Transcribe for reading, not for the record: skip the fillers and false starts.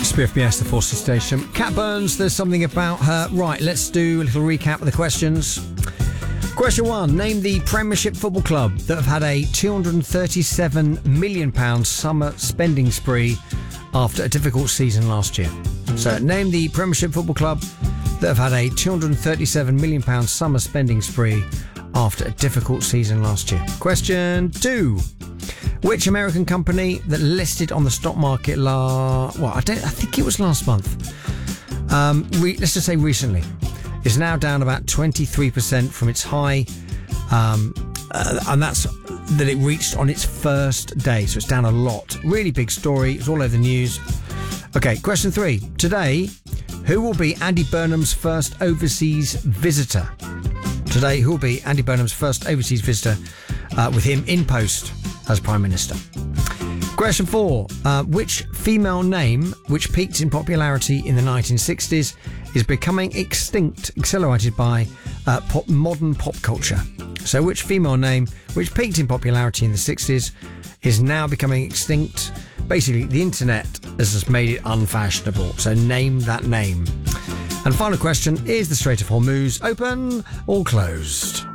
SPFBS, the Forces Station. Cat Burns, there's something about her. Right, let's do a little recap of the questions. Question 1. Name the Premiership Football Club that have had a £237 million summer spending spree after a difficult season last year. So, name the Premiership Football Club that have had a £237 million summer spending spree after a difficult season last year. Question 2. Which American company that listed on the stock market I think it was last month. Let's just say recently, is now down about 23% from its high, and that's that it reached on its first day. So it's down a lot. Really big story. It's all over the news. Okay, question 3. Today, who will be Andy Burnham's first overseas visitor? Today, who will be Andy Burnham's first overseas visitor with him in post as Prime Minister? Question 4. Which female name, which peaked in popularity in the 1960s, is becoming extinct, accelerated by modern pop culture? So which female name, which peaked in popularity in the 60s, is now becoming extinct? Basically, the internet has just made it unfashionable. So name that name. And final question, is the Strait of Hormuz open or closed?